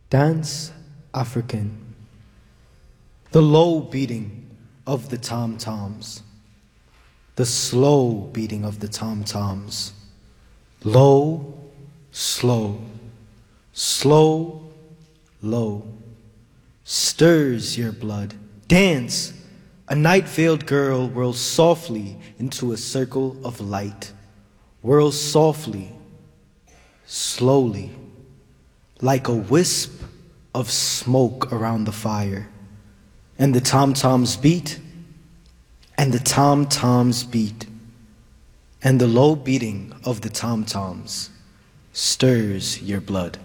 Dance African. The low beating of the tom-toms. The slow beating of the tom-toms. Low, slow, slow, low. Stirs your blood. Dance! A night-veiled girl whirls softly into a circle of light. Whirls softly, slowly, like a wisp of smoke around the fire. And the tom-toms beat, and the tom-toms beat, and the low beating of the tom-toms stirs your blood.